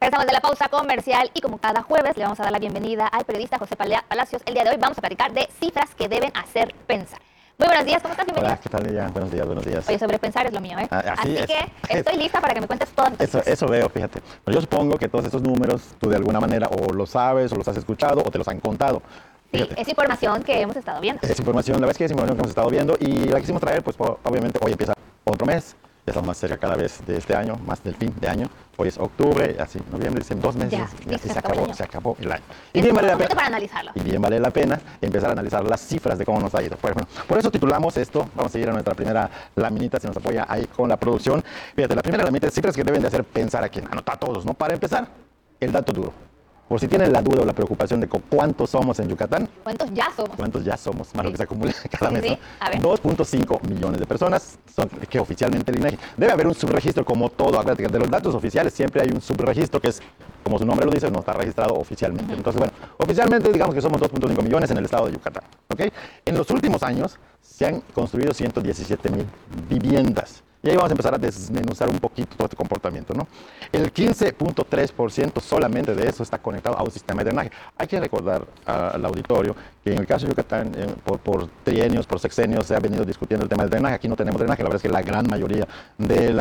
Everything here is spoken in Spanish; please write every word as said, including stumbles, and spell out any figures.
Regresamos de la pausa comercial y como cada jueves le vamos a dar la bienvenida al periodista José Palacios. El día de hoy vamos a platicar de cifras que deben hacer pensar. Muy buenos días, ¿cómo estás? Bienvenido. Hola, ¿qué tal, Lidia? Buenos días, buenos días. Oye, sobre pensar es lo mío, ¿eh? Ah, así así es. que estoy lista para que me cuentes todo. Eso, eso veo, fíjate. Pero yo supongo que todos estos números tú de alguna manera o los sabes o los has escuchado o te los han contado. Sí, es información que hemos estado viendo. Es información, la verdad es que es información que hemos estado viendo y la quisimos traer, pues por- obviamente hoy empieza otro mes. Ya estamos más cerca cada vez de este año, más del fin de año. Hoy es octubre, así, noviembre, dicen dos meses Ya, y así se se acabó el acabó, año. se acabó el año. Y Es bien un vale la momento pena. para analizarlo. Y bien vale la pena empezar a analizar las cifras de cómo nos ha ido. Por, ejemplo, por eso titulamos esto, vamos a seguir a nuestra primera laminita, si nos apoya ahí con la producción. Fíjate, la primera laminita es cifras que deben de hacer pensar a quien anota a todos, ¿no? Para empezar, el dato duro. Por si tienen la duda o la preocupación de cuántos somos en Yucatán, ¿Cuántos ya somos? ¿cuántos ya somos? Más Sí. lo que se acumula cada Sí, mes, sí. ¿no? A ver. dos punto cinco millones de personas son que oficialmente el INEGI. Debe haber un subregistro como todo. Acuérdate que de los datos oficiales siempre hay un subregistro que es, como su nombre lo dice, no está registrado oficialmente. Uh-huh. Entonces, bueno, oficialmente digamos que somos dos punto cinco millones en el estado de Yucatán. ¿Ok? En los últimos años se han construido ciento diecisiete mil viviendas. Y ahí vamos a empezar a desmenuzar un poquito todo este comportamiento, ¿no? El quince punto tres por ciento solamente de eso está conectado a un sistema de drenaje. Hay que recordar al auditorio que en el caso de Yucatán, eh, por, por trienios, por sexenios, se ha venido discutiendo el tema del drenaje. Aquí no tenemos drenaje. La verdad es que la gran mayoría de la